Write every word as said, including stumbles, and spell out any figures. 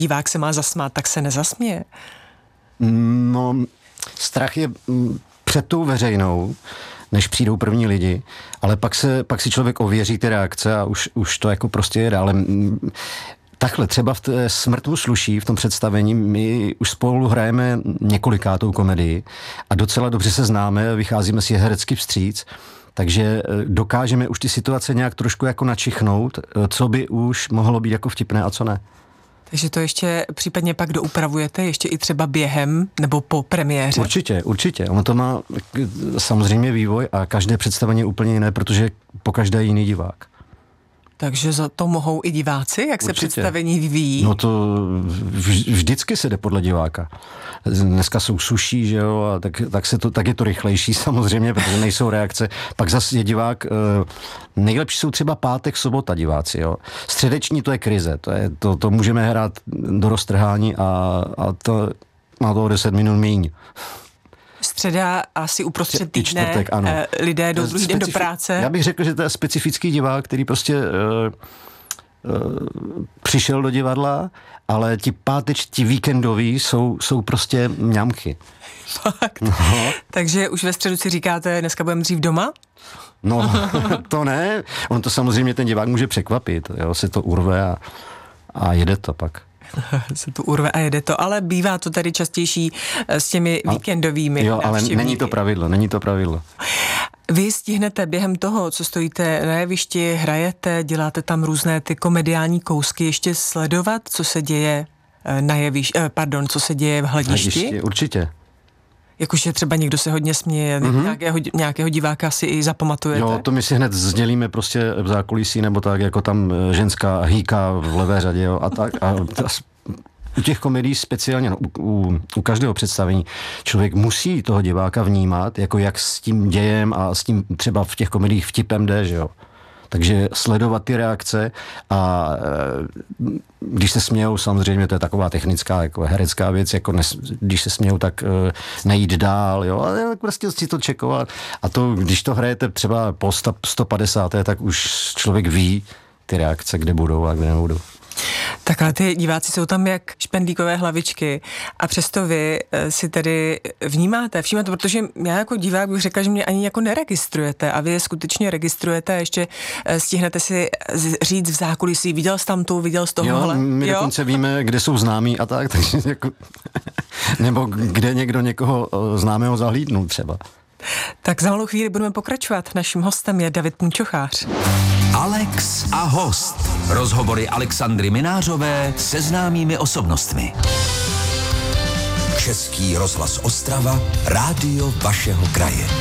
divák se má zasmát, tak se nezasměje? No, strach je před tou veřejnou, než přijdou první lidi, ale pak se, pak si člověk ověří ty reakce a už, už to jako prostě jede, ale takhle, třeba v té Smrtvu sluší, v tom představení, my už spolu hrajeme několikátou komedii a docela dobře se známe, vycházíme si herecky vstříc, takže dokážeme už ty situace nějak trošku jako načichnout, co by už mohlo být jako vtipné a co ne. Takže to ještě případně pak doupravujete, ještě i třeba během nebo po premiéře? Určitě, určitě. Ono to má samozřejmě vývoj a každé představení je úplně jiné, protože po každé jiný divák. Takže za to mohou i diváci, jak se Určitě. Představení vyvíjí? No to vždycky se jde podle diváka. Dneska jsou suší, že jo, a tak, tak, se to, tak je to rychlejší samozřejmě, protože nejsou reakce. Pak zase je divák, nejlepší jsou třeba pátek, sobota diváci, jo. Středeční to je krize, to, je, to, to můžeme hrát do roztrhání a, a to má to o deset minut míň. Středa asi uprostřed týdne, čtvrtek, ano. Lidé jdou druhý den do práce. Já bych řekl, že to je specifický divák, který prostě uh, uh, přišel do divadla, ale ti páteč, ti víkendoví jsou, jsou prostě mňamky. Fakt? No. Takže už ve středu si říkáte, dneska budeme dřív doma? No, to ne. On to samozřejmě ten divák může překvapit. Jo, se to urve a, a jede to pak. Se tu urve a jede to, ale bývá to tady častější s těmi a, víkendovými Jo, ale není to pravidlo, není to pravidlo. Vy stihnete během toho, co stojíte na jevišti, hrajete, děláte tam různé ty komediální kousky, ještě sledovat, co se děje na jevišti, pardon, co se děje v hledišti? Hledišti, určitě. Jakože třeba někdo se hodně směje, mm-hmm. nějakého, nějakého diváka si i zapamatujete? Jo, to my si hned sdělíme prostě v zákulisí, nebo tak, jako tam ženská hýká v levé řadě, jo, a tak. A ta, u těch komedií speciálně, no, u, u, u každého představení, člověk musí toho diváka vnímat, jako jak s tím dějem a s tím třeba v těch komediích vtipem jde, že jo. Takže sledovat ty reakce a e, když se smějou, samozřejmě to je taková technická, jako herecká věc, jako nes, když se smějou, tak e, nejít dál, jo, ale prostě si to čekovat. A to, když to hrajete třeba po sto padesáté, tak už člověk ví ty reakce, kde budou a kde nebudou. Tak ale ty diváci jsou tam jak špendlíkové hlavičky a přesto vy si tedy vnímáte, všímáte, protože já jako divák bych řekla, že mě ani jako neregistrujete a vy je skutečně registrujete a ještě stihnete si říct v zákulisí, viděl jsi tam tu, viděl jsi tohohle. Jo, my jo? dokonce víme, kde jsou známí a tak, takže jako, nebo kde někdo někoho známého zahlídnul třeba. Tak za malou chvíli budeme pokračovat. Naším hostem je David Punčochář. Alex a host. Rozhovory Alexandry Minářové se známými osobnostmi. Český rozhlas Ostrava, rádio vašeho kraje.